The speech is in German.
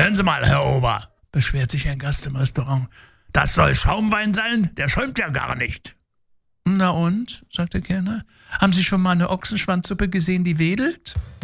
Hören Sie mal, Herr Ober, beschwert sich ein Gast im Restaurant. Das soll Schaumwein sein? Der schäumt ja gar nicht. Na und, sagt der Kellner, haben Sie schon mal eine Ochsenschwanzsuppe gesehen, die wedelt?